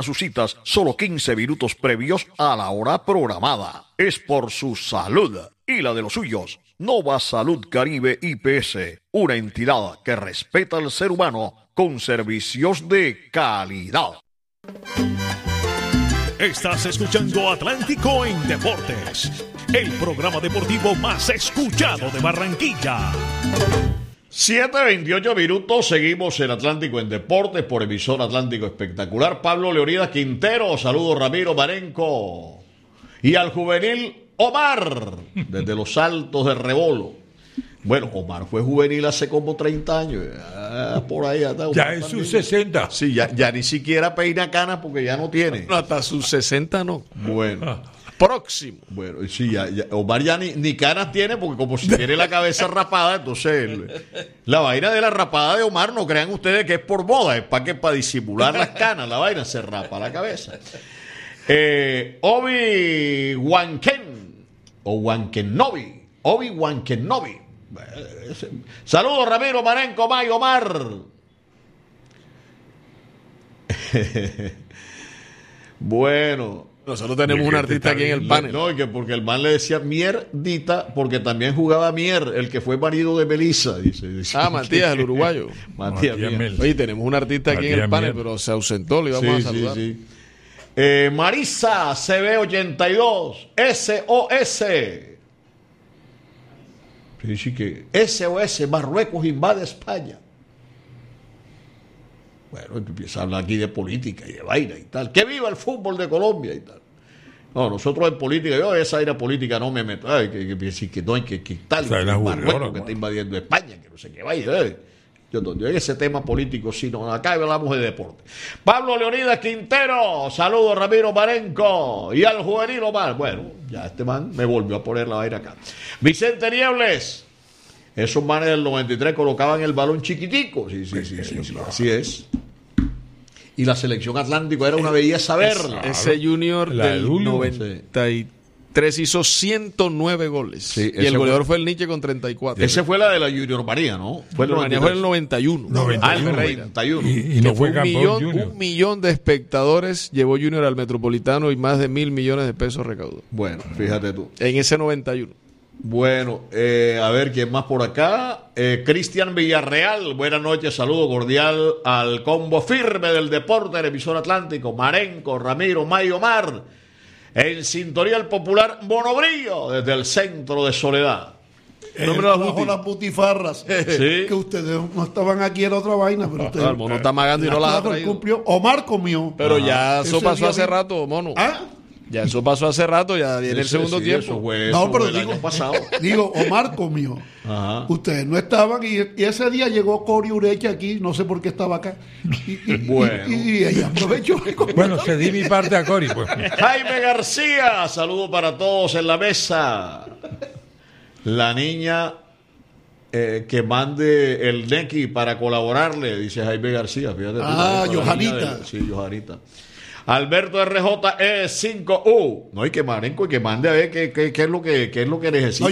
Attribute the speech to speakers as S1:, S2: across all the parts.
S1: sus citas solo 15 minutos previos a la hora programada. Es por su salud y la de los suyos. Nova Salud Caribe IPS, una entidad que respeta al ser humano con servicios de calidad.
S2: Estás escuchando Atlántico en Deportes, el programa deportivo más escuchado de Barranquilla.
S3: 7:28 minutos, seguimos en Atlántico en Deportes por emisora Atlántico Espectacular. Pablo Leonidas Quintero, saludos Ramiro Marenco y al juvenil Omar, desde los Altos de Rebolo. Bueno, Omar fue juvenil hace como 30 años, por ahí.
S4: Ya en sus 60.
S3: Sí, ya ni siquiera peina canas porque ya no tiene.
S5: No, hasta sus 60 no.
S3: Bueno.
S5: Próximo.
S3: Bueno, sí, ya, Omar ya ni canas tiene porque como si tiene la cabeza rapada, entonces la vaina de la rapada de Omar, no crean ustedes que es por moda, es para disimular las canas, la vaina se rapa la cabeza. Obi-Wan Kenobi. Saludos Ramiro, Marenco, Mayo, Omar. Bueno,
S5: nosotros tenemos un artista aquí en el panel.
S3: No, porque el man le decía mierdita, porque también jugaba Mier, el que fue marido de Melissa. Dice,
S5: Matías, el uruguayo.
S3: Matías Mier.
S5: Oye, tenemos un artista aquí en el panel, pero se ausentó, le íbamos a saludar.
S3: Sí. Marisa CB82 SOS. Sí, que SOS, Marruecos invade España. Bueno, empieza a hablar aquí de política y de vaina y tal. ¡Que viva el fútbol de Colombia y tal! No, nosotros en política, yo esa aire política no me meto. Ay, que no hay que tal, Marruecos que está invadiendo España, que no sé qué vaya. Yo en ese tema político, sí, no, acá hablamos de deporte. Pablo Leonidas Quintero, saludos Ramiro Marenco y al juvenil Omar. Bueno, ya este man me volvió a poner la vaina acá. Vicente Niebles, esos manes del 93 colocaban el balón chiquitico. Sí, así es. Y la selección Atlántico era una belleza verla.
S5: Ese junior del 93 hizo 109 goles. Sí, y el goleador fue el Nietzsche con 34.
S3: Ese fue la de la Junior María, ¿no?
S5: Fue el 91.
S3: El 91.
S4: Y no fue campeón Junior.
S5: 1 millón de espectadores llevó Junior al Metropolitano y más de 1.000 millones de pesos recaudó.
S3: Bueno, fíjate tú.
S5: En ese 91.
S3: Bueno, a ver, ¿quién más por acá? Cristian Villarreal, buenas noches, saludo cordial al combo firme del deporte del emisor Atlántico, Marenco, Ramiro, Mayo, Omar, en sintonía el popular Monobrillo, desde el centro de Soledad.
S6: Bajo las putifarras.
S3: ¿Sí?
S6: Que ustedes no estaban aquí en otra vaina, pero ustedes.
S5: El mono está magando y no las ha traído.
S6: Omar comió.
S5: Pero ya eso pasó hace rato, mono. Ya eso pasó hace rato, ya viene el segundo tiempo.
S6: Pero digo, pasado. Digo, Omar comió. Ajá. Ustedes no estaban y ese día llegó Cori Urecha aquí, no sé por qué estaba acá. Y ella aprovechó.
S4: Bueno, cedí mi parte a Cori, pues.
S3: Jaime García, saludo para todos en la mesa. La niña que mande el Neki para colaborarle, dice Jaime García. Fíjate tú,
S6: Johanita.
S3: Sí, Johanita. Alberto RJ5U. No hay que Marenco y que mande a ver qué es lo que necesita.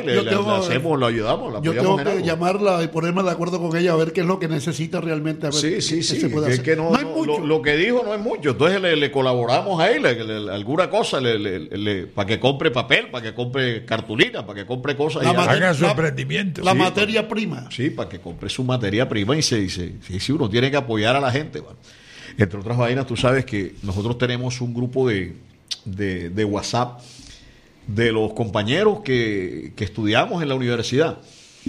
S3: Lo ayudamos.
S6: Yo tengo que llamarla y ponerme de acuerdo con ella a ver qué es lo que necesita realmente. A ver
S3: sí.
S6: Se puede hacer.
S3: Que no hay mucho. Lo que dijo no es mucho. Entonces le colaboramos a él, alguna cosa, para que compre papel, para que compre cartulina, para que compre cosas.
S4: Haga su emprendimiento.
S6: La materia prima.
S3: Sí, para que compre su materia prima y se dice, sí, uno tiene que apoyar a la gente. ¿Vale? Entre otras vainas, tú sabes que nosotros tenemos un grupo de WhatsApp de los compañeros que estudiamos en la universidad.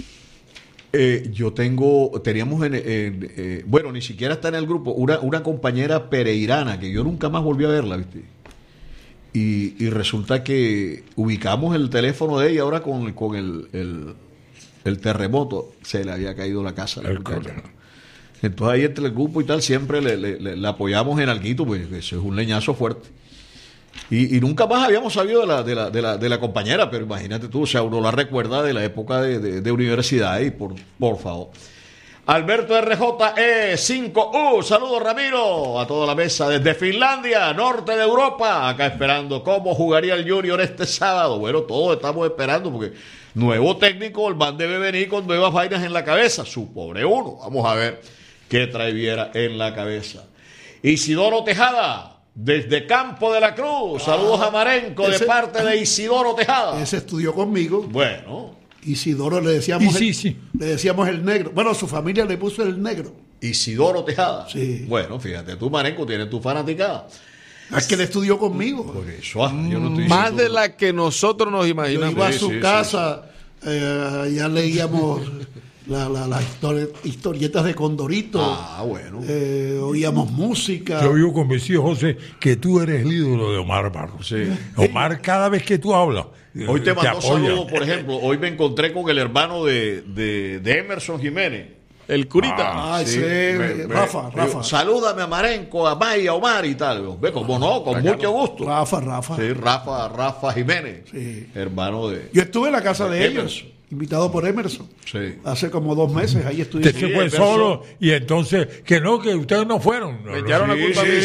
S3: Teníamos bueno, ni siquiera está en el grupo, una compañera pereirana que yo nunca más volví a verla, ¿viste? Y resulta que ubicamos el teléfono de ella ahora con el terremoto. Se le había caído la casa a la muchacha. Entonces ahí entre el grupo y tal siempre le apoyamos en alguito, pues eso es un leñazo fuerte. Y nunca más habíamos sabido de la compañera, pero imagínate tú, o sea, uno la recuerda de la época de universidad y por favor. Alberto RJ5U, saludos Ramiro, a toda la mesa desde Finlandia, norte de Europa, acá esperando cómo jugaría el Junior este sábado. Bueno, todos estamos esperando porque nuevo técnico, el man debe venir con nuevas vainas en la cabeza, su pobre uno. Vamos a ver qué trae Viera en la cabeza. Isidoro Tejada, desde Campo de la Cruz. Saludos a Marenco de parte de Isidoro Tejada.
S6: Ese estudió conmigo.
S3: Bueno.
S6: Isidoro le decíamos,
S4: sí.
S6: Le decíamos el negro. Bueno, su familia le puso el negro.
S3: Isidoro Tejada.
S6: Sí.
S3: Bueno, fíjate, tú, Marenco, tienes tu fanaticada.
S6: Es que él estudió conmigo.
S3: Por eso, yo no estoy
S5: Más
S3: diciendo...
S5: de la que nosotros nos imaginamos.
S6: Yo iba a su casa, ya leíamos las historietas de Condorito.
S3: Bueno.
S6: Oíamos música.
S4: Yo vivo convencido, José, que tú eres el ídolo de Omar Barros.
S3: Sí.
S4: Omar, cada vez que tú hablas,
S3: Hoy te mandó
S4: apoya.
S3: saludos, por ejemplo. Hoy me encontré con el hermano de Emerson Jiménez.
S5: El curita.
S6: Sí, Rafa.
S3: Salúdame a Marenco, a Maya, a Omar y tal. Ve, como no, con mucho gusto.
S6: Rafa.
S3: Sí, Rafa Jiménez.
S6: Sí.
S3: Hermano de...
S6: Yo estuve en la casa de ellos,
S3: Emerson.
S6: invitado por Emerson.
S3: Sí.
S6: Hace como 2 meses, ahí estuve.
S4: Usted se fue solo y entonces, que ustedes no fueron.
S5: Me echaron la culpa a mí.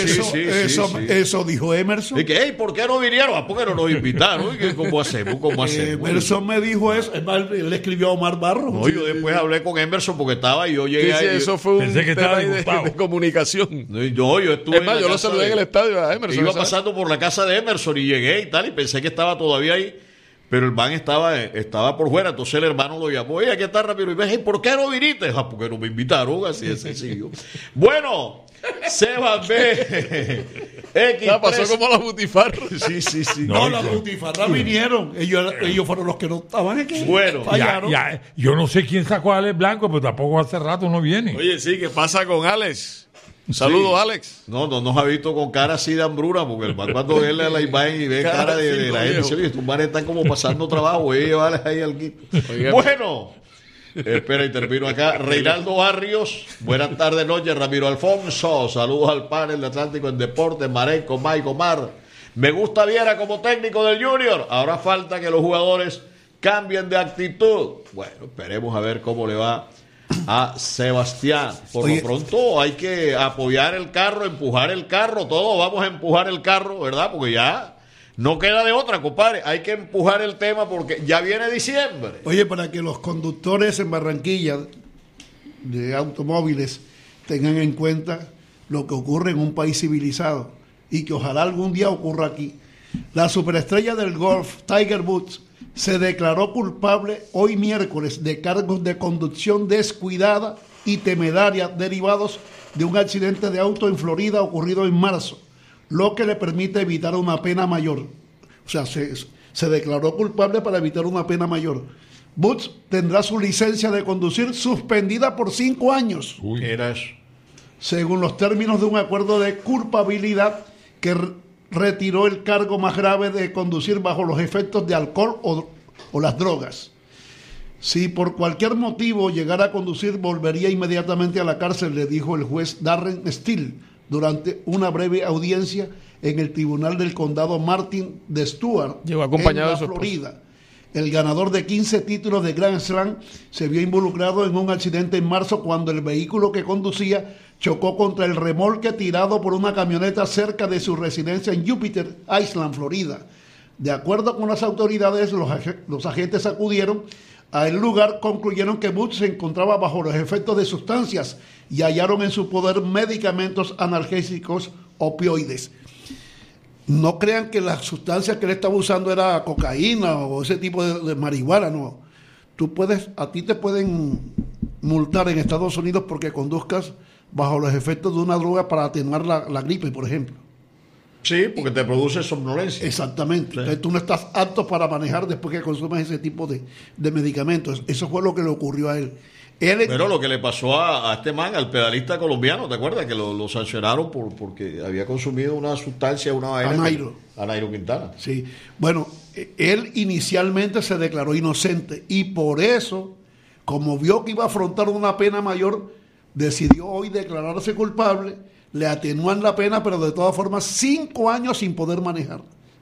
S6: Eso dijo Emerson.
S3: Y que, ¿por qué no vinieron? ¿Por qué no nos invitaron? ¿Y que, ¿Cómo hacemos?
S6: Emerson me dijo eso. Él le escribió a Omar Barros.
S3: No, yo después hablé con Emerson porque estaba y yo llegué ahí.
S5: Eso fue un
S4: Pensé que
S5: tema
S4: estaba
S5: de comunicación.
S3: Yo estuve.
S5: Es más, yo lo saludé en el estadio a Emerson.
S3: Iba pasando por la casa de Emerson y llegué y tal, y pensé que estaba todavía ahí. Pero el man estaba por fuera, entonces el hermano lo llamó. Oye, aquí está Ramiro. Y me dice, ¿por qué no viniste? Porque no me invitaron, así de sencillo. Bueno, Sebas B. X3.
S5: Pasó como la butifarra.
S3: Sí.
S6: No, las butifarras vinieron. Ellos fueron los que no estaban aquí.
S3: Bueno,
S6: fallaron.
S4: Yo no sé quién sacó a Alex Blanco, pero tampoco hace rato no viene.
S5: Oye, sí, ¿qué pasa con Alex? Saludos,
S3: Sí.
S5: Alex.
S3: No nos ha visto con cara así de hambruna, porque el man cuando ve la imagen y ve cara de la gente, dice, oye, estos manes están como pasando trabajo, voy a llevarles ahí al guito. Bueno, espera, intervino acá. Reinaldo Barrios, buenas tardes, noches. Ramiro Alfonso, saludos al panel de Atlántico en Deportes, Marenco, Maico, Mar. Me gusta Viera como técnico del Junior. Ahora falta que los jugadores cambien de actitud. Bueno, esperemos a ver cómo le va a Sebastián. Por lo pronto hay que apoyar el carro, empujar el carro, todos vamos a empujar el carro, ¿verdad? Porque ya no queda de otra, compadre. Hay que empujar el tema porque ya viene diciembre.
S6: Oye, para que los conductores en Barranquilla de automóviles tengan en cuenta lo que ocurre en un país civilizado y que ojalá algún día ocurra aquí. La superestrella del golf, Tiger Woods, se declaró culpable hoy miércoles de cargos de conducción descuidada y temeraria derivados de un accidente de auto en Florida ocurrido en marzo, lo que le permite evitar una pena mayor. O sea, se declaró culpable para evitar una pena mayor. Woods tendrá su licencia de conducir suspendida por 5 años.
S3: Era eso.
S6: Según los términos de un acuerdo de culpabilidad que retiró el cargo más grave de conducir bajo los efectos de alcohol o las drogas. Si por cualquier motivo llegara a conducir, volvería inmediatamente a la cárcel, le dijo el juez Darren Steele durante una breve audiencia en el tribunal del condado Martin de Stuart,
S5: llegó acompañado
S6: en
S5: de su
S6: Florida. El ganador de 15 títulos de Grand Slam se vio involucrado en un accidente en marzo cuando el vehículo que conducía chocó contra el remolque tirado por una camioneta cerca de su residencia en Jupiter Island, Florida. De acuerdo con las autoridades, los agentes acudieron al lugar, concluyeron que Woods se encontraba bajo los efectos de sustancias y hallaron en su poder medicamentos analgésicos opioides. No crean que las sustancias que él estaba usando era cocaína o ese tipo de marihuana, no. A ti te pueden multar en Estados Unidos porque conduzcas bajo los efectos de una droga para atenuar la gripe, por ejemplo.
S3: Sí, porque te produce somnolencia.
S6: Exactamente. Sí. Entonces tú no estás apto para manejar después que consumes ese tipo de medicamentos. Eso fue lo que le ocurrió a él.
S3: Pero lo que le pasó a este man, al pedalista colombiano, ¿te acuerdas? Que lo sancionaron porque había consumido una sustancia, una vaina. A Nairo Quintana.
S6: Sí. Bueno, él inicialmente se declaró inocente y por eso, como vio que iba a afrontar una pena mayor, decidió hoy declararse culpable. Le atenúan la pena, pero de todas formas 5 años sin poder manejar.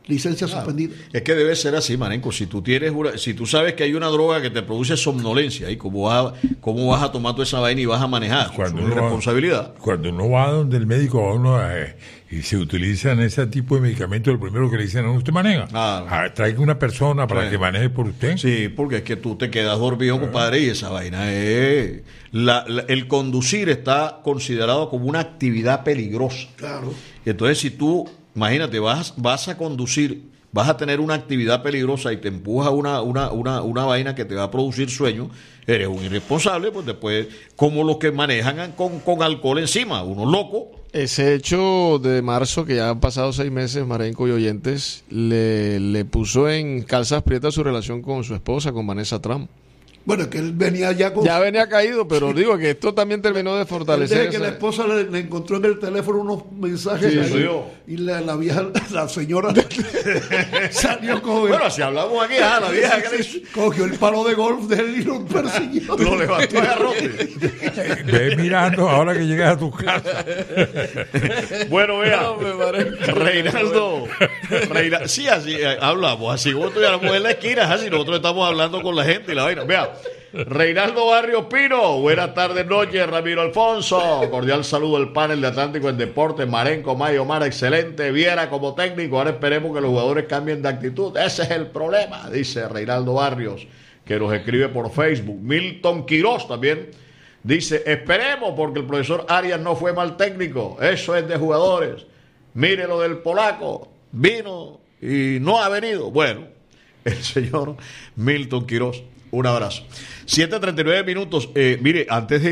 S6: licencia suspendida.
S3: Es que debe ser así, Marenco. Si tú sabes que hay una droga que te produce somnolencia, ¿y cómo vas a tomar toda esa vaina y vas a manejar? Es una irresponsabilidad.
S4: Cuando uno va donde el médico, y se utilizan ese tipo de medicamentos, lo primero que le dicen, ¿no usted maneja? Traiga una persona para que maneje por usted.
S3: Sí, porque es que tú te quedas dormido, compadre, y esa vaina es... el conducir está considerado como una actividad peligrosa.
S6: Claro.
S3: Y entonces, si tú, imagínate, vas a conducir, vas a tener una actividad peligrosa y te empuja una vaina que te va a producir sueño, eres un irresponsable, pues después, como los que manejan con alcohol encima, unos locos.
S5: Ese hecho de marzo, que ya han pasado 6 meses, Marenco y oyentes, le puso en calzas prietas su relación con su esposa, con Vanessa Trump.
S6: Bueno, es que él venía ya con...
S5: Ya venía caído, pero digo que esto también terminó de fortalecer.
S6: Que la esposa le encontró en el teléfono unos mensajes y la vieja, la señora salió con...
S3: Bueno, si hablamos aquí, la vieja que
S6: cogió el palo de golf de él y lo persiguió.
S3: Lo levantó de arrope.
S4: Ve mirando ahora que llegas a tu casa.
S3: Bueno, vea, Reinaldo, sí, así hablamos, así vos y a la mujer en la esquina, así nosotros estamos hablando con la gente y la vaina. Vea, Reinaldo Barrios Pino, buenas tardes, noches, Ramiro Alfonso, cordial saludo al panel de Atlántico en Deportes, Marenco, Mayo Mar, excelente, Viera como técnico, ahora esperemos que los jugadores cambien de actitud, ese es el problema, dice Reinaldo Barrios, que nos escribe por Facebook. Milton Quiroz también dice, esperemos porque el profesor Arias no fue mal técnico, eso es de jugadores, mire lo del polaco, vino y no ha venido. Bueno, el señor Milton Quiroz, un abrazo. 7:39 minutos. Mire, antes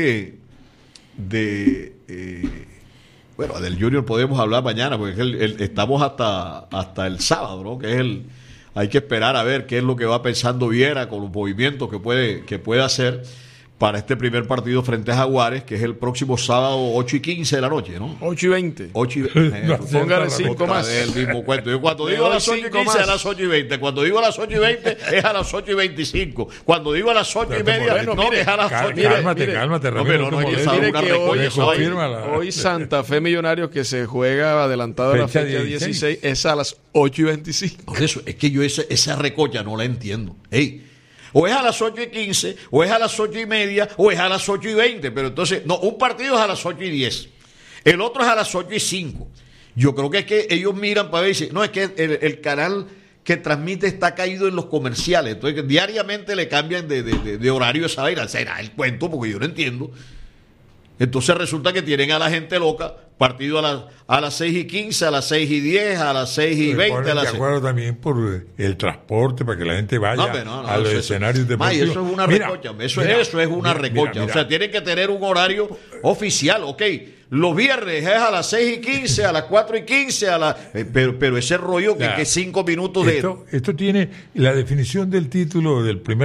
S3: bueno, del Junior podemos hablar mañana, porque estamos hasta el sábado, ¿no? Que es hay que esperar a ver qué es lo que va pensando Viera con los movimientos que puede hacer para este primer partido frente a Jaguares, que es el próximo sábado 8:15 de la noche, ¿no?
S5: 8:20.
S3: 8:20.
S5: Póngale 5 más.
S3: El mismo cuento. Yo cuando digo a las 8:15 a las 8:20. Cuando digo a las 8:20 es a las 8:25. Cuando digo a las 8:30 no es a las 8:20.
S4: Cálmate,
S3: Ramiro. No, mire que
S5: hoy Santa Fe Millonarios, que se juega adelantado a la fecha 16, es a las 8:25.
S3: Por eso, es que yo esa recocha no la entiendo. O es a las 8:15, o es a las 8:30, o es a las 8:20. Pero entonces, no, un partido es a las 8:10. El otro es a las 8:05. Yo creo que es que ellos miran para ver y dicen, no, es que el canal que transmite está caído en los comerciales. Entonces, diariamente le cambian de horario esa vaina. Será el cuento, porque yo no entiendo. Entonces resulta que tienen a la gente loca, partido a las 6:15, a las 6:10, a las 6:20. De
S4: acuerdo también por el transporte, para que la gente vaya a los escenarios deportivos.
S3: Eso es una recocha, eso es una recocha. O sea, tienen que tener un horario oficial, ok. Los viernes es a las 6:15, a las 4:15, pero ese rollo que 5 minutos
S4: Esto tiene la definición del título del primer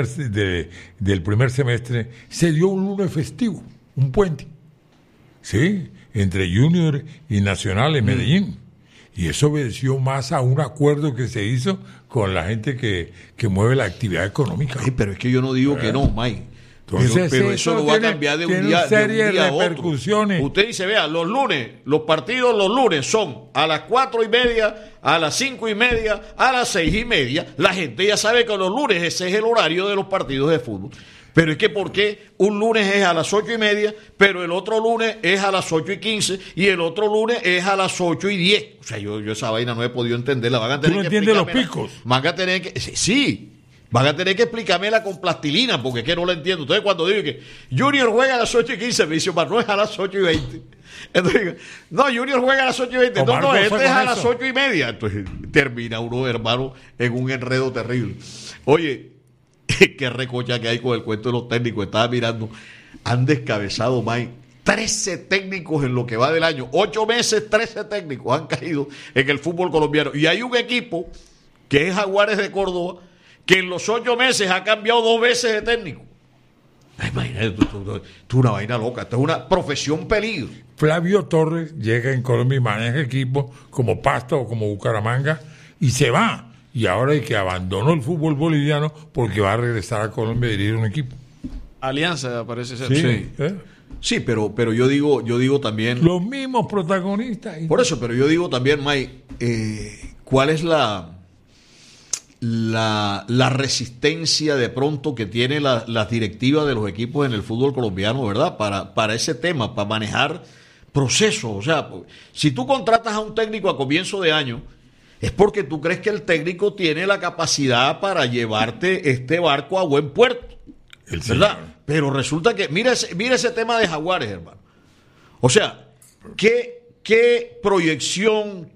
S4: semestre, se dio un lunes festivo, un puente. Sí, entre Junior y Nacional en Medellín. Y eso obedeció más a un acuerdo que se hizo con la gente que mueve la actividad económica.
S3: Pero es que yo no digo que no, Mike. Entonces, pero eso no va a cambiar de un día a otro. Usted dice, vea, los partidos los lunes son a las 4:30, a las 5:30, a las 6:30. La gente ya sabe que los lunes ese es el horario de los partidos de fútbol. Pero es que ¿por qué un lunes es a las 8:30, pero el otro lunes es a las 8:15 y el otro lunes es a las 8:10? O sea, yo esa vaina no he podido entenderla. Van a tener
S4: ¿Tú no entiendes los picos?
S3: Van a tener que... Sí, van a tener que explicármela con plastilina, porque es que no la entiendo. Entonces, cuando digo que Junior juega a las 8:15, me dice, no es a las 8:20. Entonces, no, Junior juega a las 8:20. No, este es a las 8:30. Entonces, termina uno, hermano, en un enredo terrible. Oye, qué recocha que hay con el cuento de los técnicos. Estaba mirando, han descabezado, Mike, 13 técnicos en lo que va del año. 8 meses, 13 técnicos han caído en el fútbol colombiano. Y hay un equipo, que es Jaguares de Córdoba, que en los 8 meses ha cambiado 2 veces de técnico. Imagínate, esto es una vaina loca, esto es una profesión peligro.
S4: Flavio Torres llega en Colombia y maneja equipos como Pasto o como Bucaramanga y se va. Y ahora hay que abandonó el fútbol boliviano porque va a regresar a Colombia a dirigir un equipo.
S5: Alianza parece ser.
S4: Sí,
S3: sí, pero yo digo también...
S4: Los mismos protagonistas.
S3: Por eso, pero yo digo también, Mike, ¿cuál es la la resistencia de pronto que tiene las directivas de los equipos en el fútbol colombiano, ¿verdad? Para ese tema, para manejar procesos. O sea, si tú contratas a un técnico a comienzo de año, es porque tú crees que el técnico tiene la capacidad para llevarte este barco a buen puerto, ¿verdad? Pero resulta que, mira ese tema de Jaguares, hermano. O sea, ¿qué proyección,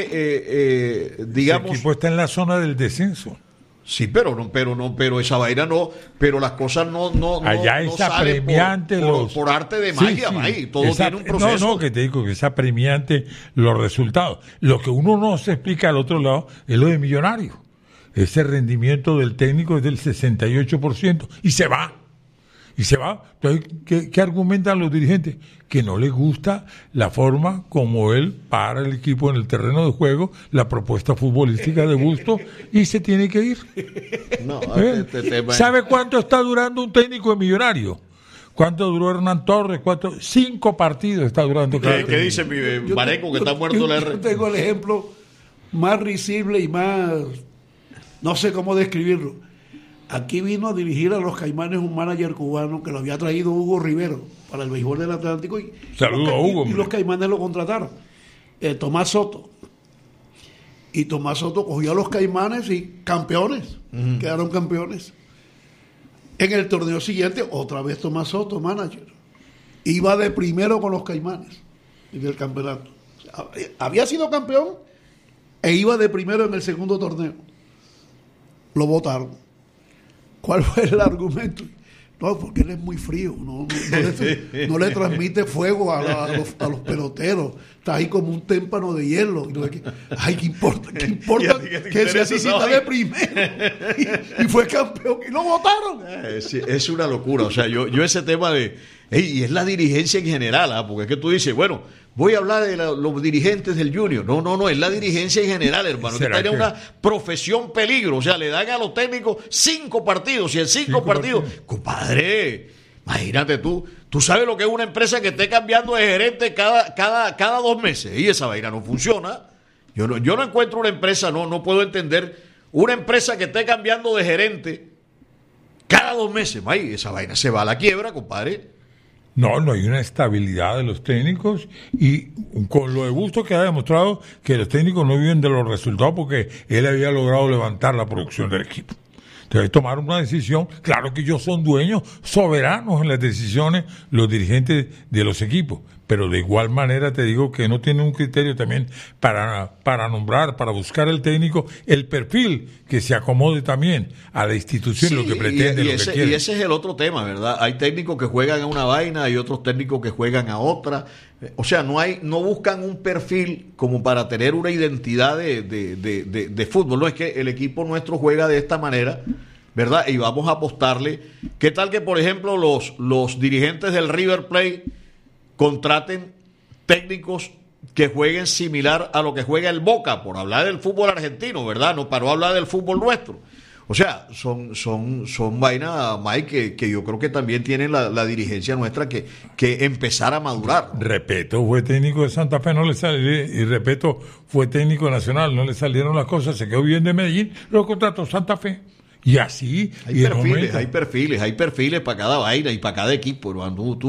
S3: digamos...
S4: El equipo está en la zona del descenso.
S3: Sí, pero esa vaina no, pero las cosas no
S4: allá
S3: no
S4: esa
S3: salen
S4: premiante
S3: por arte de magia, todo tiene un proceso.
S4: No, que te digo que esa premiante los resultados. Lo que uno no se explica al otro lado es lo de Millonarios. Ese rendimiento del técnico es del 68% y se va. Entonces, ¿qué argumentan los dirigentes? Que no les gusta la forma como él para el equipo en el terreno de juego, la propuesta futbolística de Busto, y se tiene que ir.
S3: No,
S4: ¿Sabe cuánto está durando un técnico de Millonario? ¿Cuánto duró Hernán Torres? 5 partidos está durando cada
S3: ¿Qué dice mi Marenco que está muerto la R?
S6: Yo tengo el ejemplo más risible y más... no sé cómo describirlo. Aquí vino a dirigir a los Caimanes un manager cubano que lo había traído Hugo Rivero para el béisbol del Atlántico.
S4: Saludos a Hugo.
S6: Y los Caimanes lo contrataron. Tomás Soto. Y Tomás Soto cogió a los Caimanes y campeones. Quedaron campeones. En el torneo siguiente, otra vez Tomás Soto, manager. Iba de primero con los Caimanes en el campeonato. Había sido campeón e iba de primero en el segundo torneo. Lo votaron. ¿Cuál fue el argumento? No, porque él es muy frío, no le transmite fuego a los peloteros, está ahí como un témpano de hielo. Ay, ¿qué importa? Que se necesita de primero. Y fue campeón y lo votaron.
S3: Es una locura. O sea, yo ese tema de... y es la dirigencia en general, porque es que tú dices, bueno, voy a hablar de los dirigentes del Junior. No, es la dirigencia en general, hermano. Que tiene una profesión peligro. O sea, le dan a los técnicos 5 partidos y en 5 partidos, compadre, imagínate tú sabes lo que es una empresa que esté cambiando de gerente cada 2 meses y esa vaina no funciona. Yo no encuentro una empresa, no puedo entender una empresa que esté cambiando de gerente cada 2 meses. Esa vaina se va a la quiebra, compadre.
S4: No hay una estabilidad de los técnicos y con lo de Busto que ha demostrado que los técnicos no viven de los resultados porque él había logrado levantar la producción del equipo. Entonces tomaron una decisión, claro que ellos son dueños soberanos en las decisiones los dirigentes de los equipos, pero de igual manera te digo que no tienen un criterio también para nombrar, para buscar el técnico, el perfil que se acomode también a la institución, lo que pretende, lo que quiere.
S3: Y ese es el otro tema, ¿verdad? Hay técnicos que juegan a una vaina, hay otros técnicos que juegan a otra. O sea, no buscan un perfil como para tener una identidad de fútbol. No es que el equipo nuestro juega de esta manera, ¿verdad? Y vamos a apostarle. ¿Qué tal que, por ejemplo, los dirigentes del River Plate contraten técnicos que jueguen similar a lo que juega el Boca, por hablar del fútbol argentino, ¿verdad? No para no hablar del fútbol nuestro. O sea, son vainas, Mike, que yo creo que también tiene la dirigencia nuestra que empezar a madurar, ¿no?
S4: Repeto fue técnico de Santa Fe, no le salió, y Repeto fue técnico de Nacional, no le salieron las cosas, se quedó bien de Medellín, lo contrató Santa Fe. Y así...
S3: Hay perfiles para cada vaina y para cada equipo, hermano.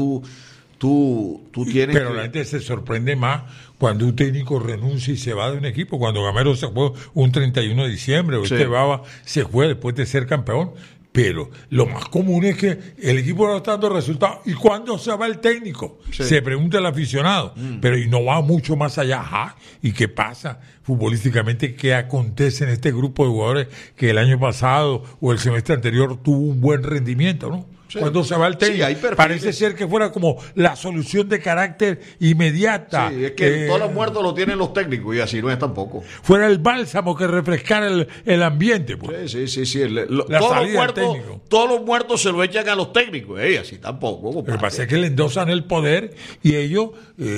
S3: Tú tienes
S4: Pero la gente se sorprende más cuando un técnico renuncia y se va de un equipo. Cuando Gamero se fue un 31 de diciembre, o Baba se fue después de ser campeón. Pero lo más común es que el equipo no está dando resultados. ¿Y cuándo se va el técnico? Sí. Se pregunta el aficionado. Pero y no va mucho más allá. Ajá. ¿Y qué pasa futbolísticamente? ¿Qué acontece en este grupo de jugadores que el año pasado o el semestre anterior tuvo un buen rendimiento, ¿no? Sí. Cuando se va el técnico, parece ser que fuera como la solución de carácter inmediata.
S3: Sí, es que todos los muertos lo tienen los técnicos y así no es tampoco.
S4: Fuera el bálsamo que refrescara el ambiente. Pues.
S3: Sí. Todos los muertos se lo echan a los técnicos, así tampoco.
S4: Lo que pasa es que le endosan el poder y ellos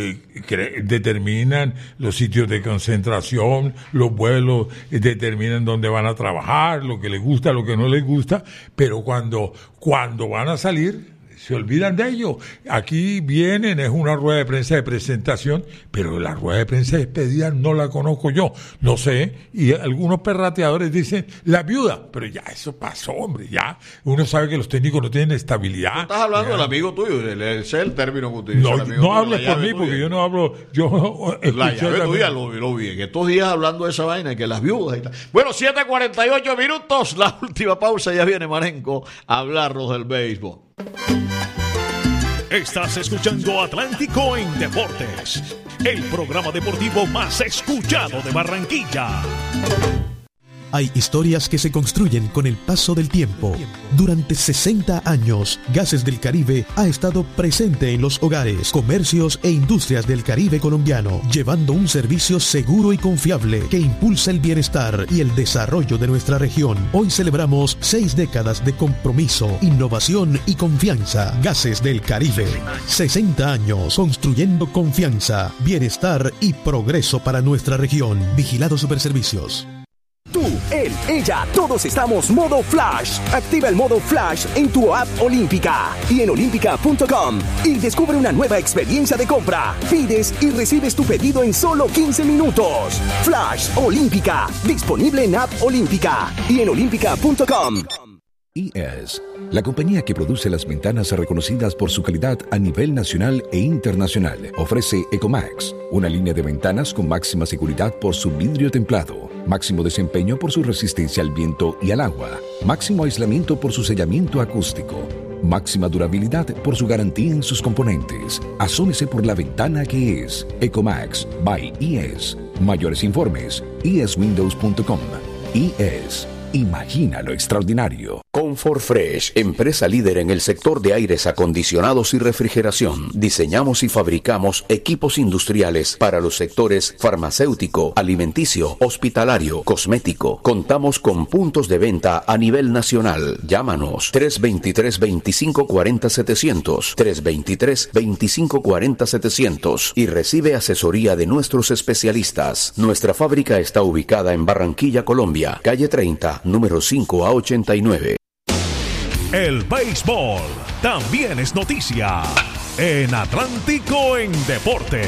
S4: determinan los sitios de concentración, los vuelos, determinan dónde van a trabajar, lo que les gusta, lo que no les gusta, pero cuando van a salir, se olvidan de ello. Aquí vienen, es una rueda de prensa de presentación, pero la rueda de prensa de despedida no la conozco yo, no sé, y algunos perrateadores dicen la viuda, pero ya eso pasó, hombre, ya uno sabe que los técnicos no tienen estabilidad.
S3: ¿Tú estás hablando
S4: ya.
S3: del amigo tuyo? Ese es el término que utiliza.
S4: No hables por mí, porque yo no hablo, yo
S3: la llave tuya lo vi en estos días hablando de esa vaina, que las viudas y tal. Bueno, 7:48 minutos, la última pausa, ya viene Marenco a hablarnos del béisbol.
S2: Estás escuchando Atlántico en Deportes, el programa deportivo más escuchado de Barranquilla.
S7: Hay historias que se construyen con el paso del tiempo. Durante 60 años, Gases del Caribe ha estado presente en los hogares, comercios e industrias del Caribe colombiano, llevando un servicio seguro y confiable que impulsa el bienestar y el desarrollo de nuestra región. Hoy celebramos 6 décadas de compromiso, innovación y confianza. Gases del Caribe. 60 años construyendo confianza, bienestar y progreso para nuestra región. Vigilado Superservicios.
S8: Tú, él, ella, todos estamos modo Flash. Activa el modo Flash en tu app Olímpica y en olímpica.com y descubre una nueva experiencia de compra. Pides y recibes tu pedido en solo 15 minutos. Flash Olímpica, disponible en app Olímpica y en olímpica.com.
S9: IES, la compañía que produce las ventanas reconocidas por su calidad a nivel nacional e internacional, ofrece Ecomax, una línea de ventanas con máxima seguridad por su vidrio templado, máximo desempeño por su resistencia al viento y al agua, máximo aislamiento por su sellamiento acústico, máxima durabilidad por su garantía en sus componentes. Asómese por la ventana que es Ecomax by IES. Mayores informes, ieswindows.com. IES. Imagina lo extraordinario.
S10: Comfort Fresh, empresa líder en el sector de aires acondicionados y refrigeración. Diseñamos y fabricamos equipos industriales para los sectores farmacéutico, alimenticio, hospitalario, cosmético. Contamos con puntos de venta a nivel nacional. Llámanos 323-2540-700, 323-2540-700 y recibe asesoría de nuestros especialistas. Nuestra fábrica está ubicada en Barranquilla, Colombia, calle 30, número 5 a 89.
S2: El béisbol también es noticia en Atlántico en Deportes.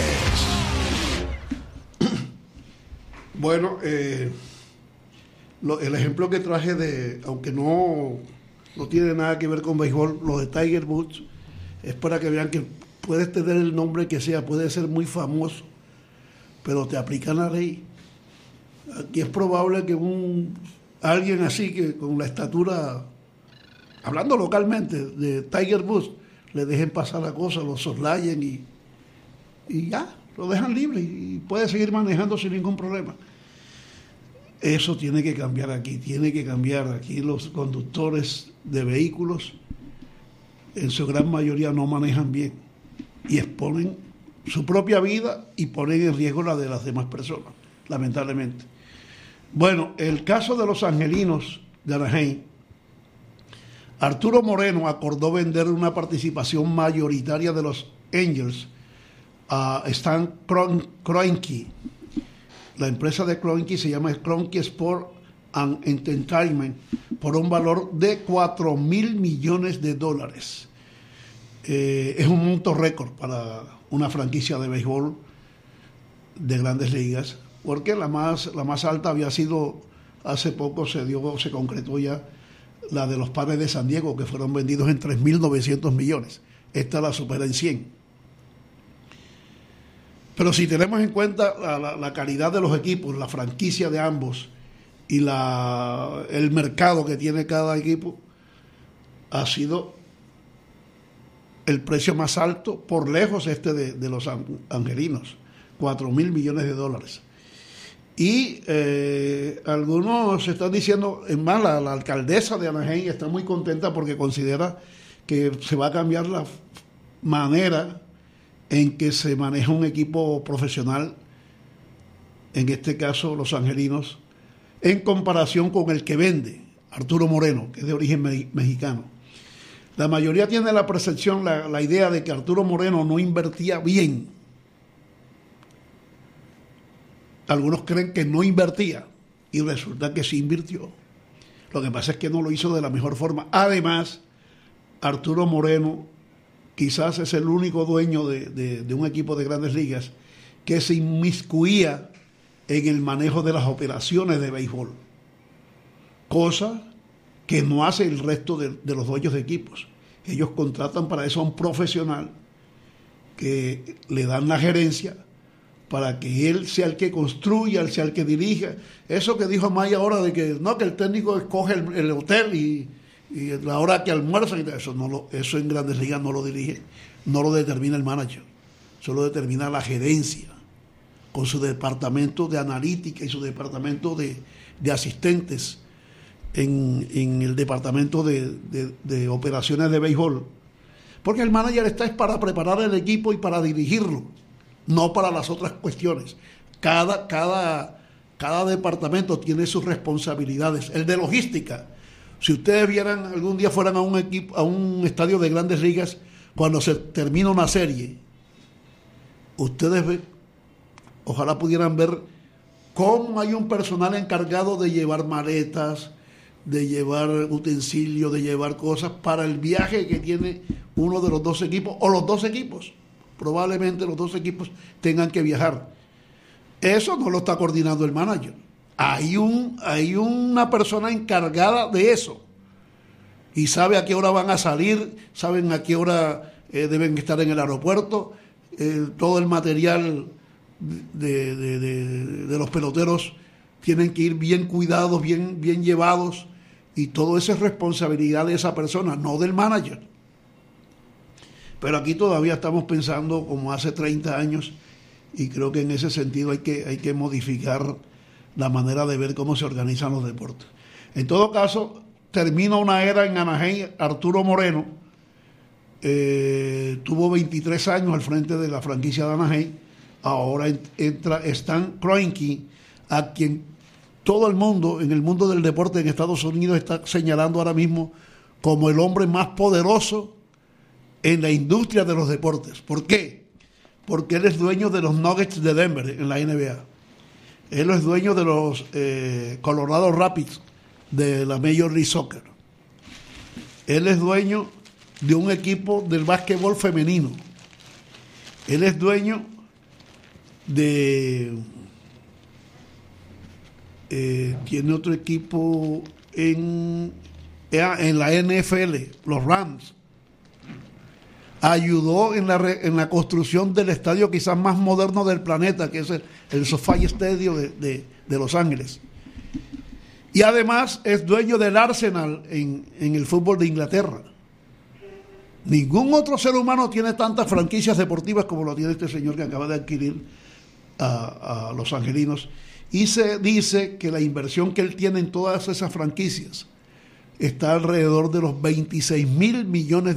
S6: Bueno, el ejemplo que traje de, aunque no tiene nada que ver con béisbol, lo de Tiger Woods, es para que vean que puedes tener el nombre que sea, puede ser muy famoso, pero te aplican la ley. Aquí es probable que alguien así, que con la estatura, hablando localmente, de Tiger Woods, le dejen pasar la cosa, lo soslayen y ya, lo dejan libre y puede seguir manejando sin ningún problema. Eso tiene que cambiar aquí, los conductores de vehículos, en su gran mayoría no manejan bien y exponen su propia vida y ponen en riesgo la de las demás personas, lamentablemente. Bueno, el caso de los angelinos de Anaheim, Arturo Moreno acordó vender una participación mayoritaria de los Angels a Stan Kroenke. La empresa de Kroenke se llama Kroenke Sport and Entertainment por un valor de $4,000 millones. Es un monto récord para una franquicia de béisbol de Grandes Ligas, porque la más alta había sido, hace poco se concretó ya, la de los Padres de San Diego, que fueron vendidos en 3.900 millones. Esta la supera en 100. Pero si tenemos en cuenta la calidad de los equipos, la franquicia de ambos y el mercado que tiene cada equipo, ha sido el precio más alto por lejos de los angelinos, $4,000 millones. Y algunos están diciendo, es más, la alcaldesa de Anaheim está muy contenta porque considera que se va a cambiar la manera en que se maneja un equipo profesional, en este caso los angelinos, en comparación con el que vende, Arturo Moreno, que es de origen mexicano. La mayoría tiene la percepción, la idea de que Arturo Moreno no invertía bien. Algunos creen que no invertía y resulta que sí invirtió. Lo que pasa es que no lo hizo de la mejor forma. Además, Arturo Moreno quizás es el único dueño de un equipo de Grandes Ligas que se inmiscuía en el manejo de las operaciones de béisbol, cosa que no hace el resto de los dueños de equipos. Ellos contratan para eso a un profesional que le dan la gerencia para que él sea el que construya, él sea el que dirija. Eso que dijo Maya ahora de que no, que el técnico escoge el hotel y la hora que almuerza, eso en Grandes Ligas no lo dirige, no lo determina el manager, eso lo determina la gerencia con su departamento de analítica y su departamento de asistentes en el departamento de operaciones de béisbol, porque el manager está es para preparar el equipo y para dirigirlo, no para las otras cuestiones. Cada departamento tiene sus responsabilidades. El de logística, si ustedes vieran algún día fueran a un estadio de Grandes Ligas, cuando se termina una serie, ustedes ven, ojalá pudieran ver cómo hay un personal encargado de llevar maletas, de llevar utensilios, de llevar cosas para el viaje que tiene uno de los dos equipos, o los dos equipos. Probablemente los dos equipos tengan que viajar. Eso no lo está coordinando el manager. Hay una persona encargada de eso y sabe a qué hora van a salir, saben a qué hora deben estar en el aeropuerto, todo el material de los peloteros tienen que ir bien cuidados, bien llevados, y todo eso es responsabilidad de esa persona, no del manager. Pero aquí todavía estamos pensando como hace 30 años, y creo que en ese sentido hay que modificar la manera de ver cómo se organizan los deportes. En todo caso, termina una era en Anaheim. Arturo Moreno tuvo 23 años al frente de la franquicia de Anaheim. Ahora entra Stan Kroenke, a quien todo el mundo, en el mundo del deporte en Estados Unidos, está señalando ahora mismo como el hombre más poderoso en la industria de los deportes. ¿Por qué? Porque él es dueño de los Nuggets de Denver en la NBA. Él es dueño de los Colorado Rapids de la Major League Soccer. Él es dueño de un equipo del básquetbol femenino. Él es dueño tiene otro equipo en la NFL, los Rams. Ayudó en la construcción del estadio quizás más moderno del planeta, que es el SoFi Stadium de Los Ángeles. Y además es dueño del Arsenal en el fútbol de Inglaterra. Ningún otro ser humano tiene tantas franquicias deportivas como lo tiene este señor que acaba de adquirir a los angelinos. Y se dice que la inversión que él tiene en todas esas franquicias está alrededor de los $26,000 millones.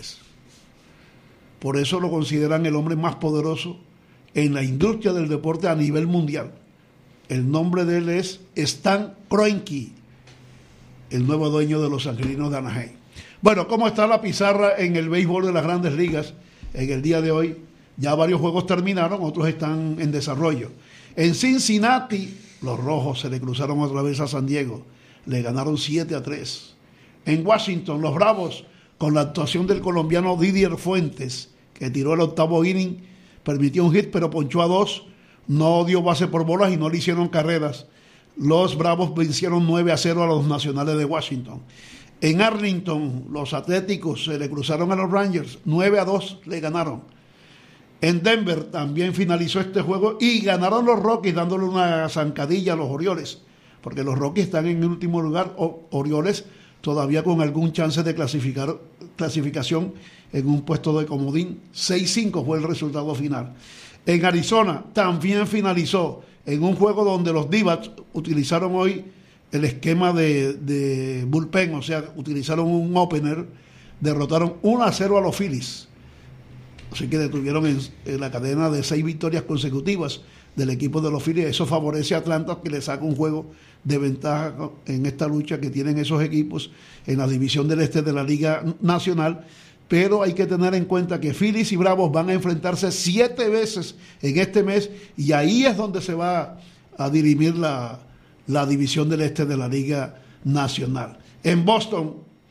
S6: Por eso lo consideran el hombre más poderoso en la industria del deporte a nivel mundial. El nombre de él es Stan Kroenke, el nuevo dueño de los Angelinos de Anaheim. Bueno, ¿cómo está la pizarra en el béisbol de las Grandes Ligas en el día de hoy? Ya varios juegos terminaron, otros están en desarrollo. En Cincinnati, los rojos se le cruzaron otra vez a San Diego. Le ganaron 7-3. En Washington, los bravos, con la actuación del colombiano Didier Fuentes, que tiró el octavo inning, permitió un hit, pero ponchó a 2. No dio base por bolas y no le hicieron carreras. Los bravos vencieron 9-0 a los Nacionales de Washington. En Arlington, los Atléticos se le cruzaron a los Rangers. 9-2 le ganaron. En Denver también finalizó este juego y ganaron los Rockies, dándole una zancadilla a los Orioles, porque los Rockies están en el último lugar, Orioles todavía con algún chance de clasificación en un puesto de comodín. 6-5 fue el resultado final. En Arizona también finalizó en un juego donde los D-backs utilizaron hoy el esquema de bullpen, o sea, utilizaron un opener, derrotaron 1-0 a los Phillies. Así que detuvieron en la cadena de 6 victorias consecutivas del equipo de los Phillies. Eso favorece a Atlanta, que le saca un juego de ventaja en esta lucha que tienen esos equipos en la división del este de la Liga Nacional. Pero hay que tener en cuenta que Phillies y Bravos van a enfrentarse 7 veces en este mes, y ahí es donde se va a dirimir la división del este de la Liga Nacional. En Boston,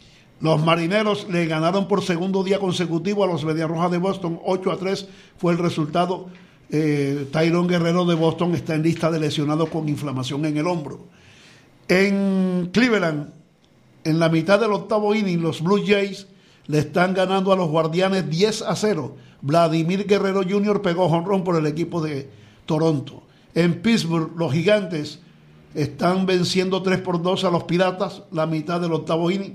S6: Los Marineros le ganaron por segundo día consecutivo a los Medias Rojas de Boston. 8-3 fue el resultado. Tyrone Guerrero de Boston está en lista de lesionados con inflamación en el hombro. En Cleveland, en la mitad del octavo inning, los Blue Jays le están ganando a los Guardianes 10-0. Vladimir Guerrero Jr. pegó jonrón por el equipo de Toronto. En Pittsburgh, los Gigantes están venciendo 3-2 a los Piratas, la mitad del octavo inning.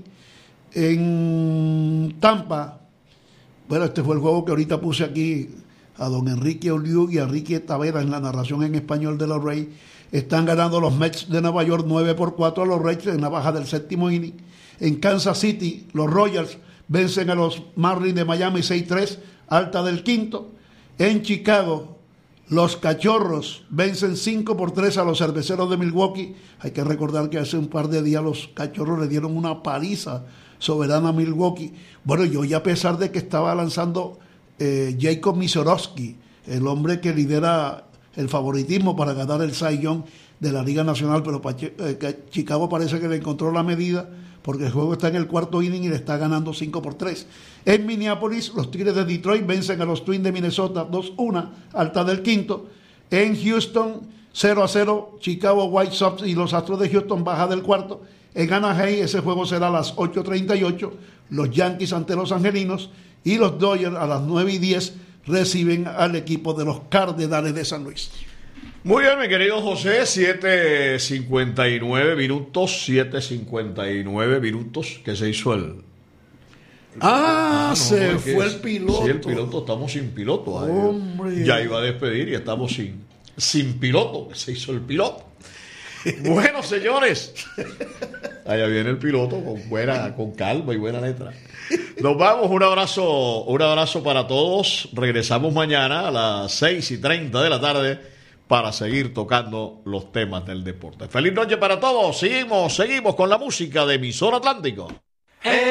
S6: En Tampa, bueno, este fue el juego que ahorita puse aquí a don Enrique Oliu y a Enrique Tavera en la narración en español de los Rays. Están ganando los Mets de Nueva York 9-4 a los Rays en la baja del séptimo inning. En Kansas City, los Royals vencen a los Marlins de Miami 6-3, alta del quinto. En Chicago, los Cachorros vencen 5-3 a los Cerveceros de Milwaukee. Hay que recordar que hace un par de días los Cachorros le dieron una paliza soberana a Milwaukee. Bueno, yo ya, a pesar de que estaba lanzando Jacob Misorowski, el hombre que lidera el favoritismo para ganar el Cy Young de la Liga Nacional, pero Chicago parece que le encontró la medida, porque el juego está en el cuarto inning y le está ganando 5-3. En Minneapolis, los Tigres de Detroit vencen a los Twins de Minnesota 2-1, alta del quinto. En Houston, 0-0, Chicago White Sox y los Astros de Houston, baja del cuarto. En Anaheim, ese juego será a las 8:38, los Yankees ante los Angelinos, y los Dodgers a las 9:10 reciben al equipo de los Cardenales de San Luis.
S3: Muy bien, mi querido José, 7:59 minutos, que se hizo el...
S6: se fue el piloto.
S3: Sí, el piloto, estamos sin piloto.
S6: Hombre.
S3: Ya iba a despedir y estamos sin piloto, que se hizo el piloto. Bueno, señores, allá viene el piloto con calma y buena letra. Nos vamos, un abrazo para todos. Regresamos mañana a las 6:30 de la tarde para seguir tocando los temas del deporte. Feliz noche para todos. Seguimos con la música de Emisora Atlántico.